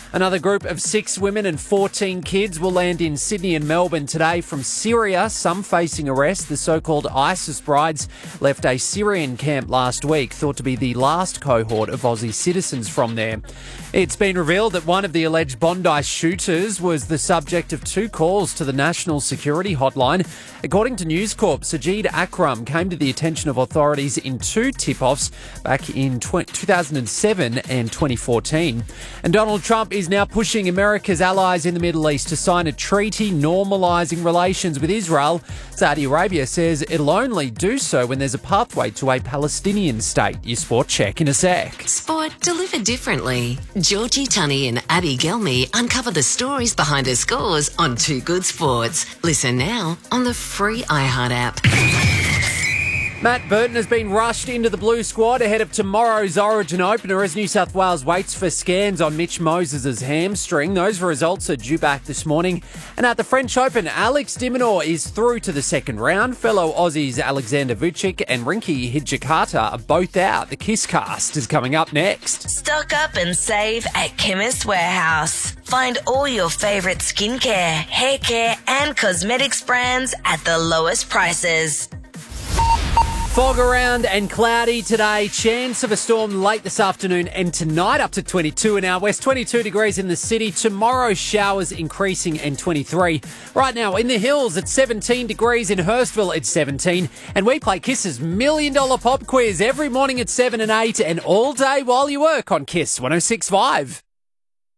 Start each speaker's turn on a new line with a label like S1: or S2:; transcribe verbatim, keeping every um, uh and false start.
S1: Another group of six women and fourteen kids will land in Sydney and Melbourne today from Syria, some facing arrest. The so-called ISIS brides left a Syrian camp last week, thought to be the last cohort of Aussie citizens from there. It's been revealed that one of the alleged Bondi shooters was the subject of two calls to the National Security Hotline. According to News Corp, Sajid Akram came to the attention of authorities in two tip-offs back in two thousand seven and twenty fourteen. And Donald Trump is now pushing America's allies in the Middle East to sign a treaty normalising relations with Israel. Saudi Arabia says it'll only do so when there's a pathway to a Palestinian state. Your sport check in a sec.
S2: Sport delivered differently. Georgie Tunney and Abby Gelmy uncover the stories behind the scores on Two Good Sports. Listen now on the free iHeart app.
S1: Matt Burton has been rushed into the Blue squad ahead of tomorrow's Origin opener as New South Wales waits for scans on Mitch Moses' hamstring. Those results are due back this morning. And at the French Open, Alex de Minaur is through to the second round. Fellow Aussies Alexander Vucic and Rinky Hijikata are both out. The Kiss Cast is coming up next.
S3: Stock up and save at Chemist Warehouse. Find all your favourite skincare, hair care and cosmetics brands at the lowest prices.
S1: Fog around and cloudy today. Chance of a storm late this afternoon and tonight up to twenty-two in our west. twenty-two degrees in the city. Tomorrow showers increasing and twenty-three. Right now in the hills at seventeen degrees. In Hurstville it's seventeen. And we play Kiss's Million Dollar Pop Quiz every morning at seven and eight and all day while you work on Kiss one oh six point five.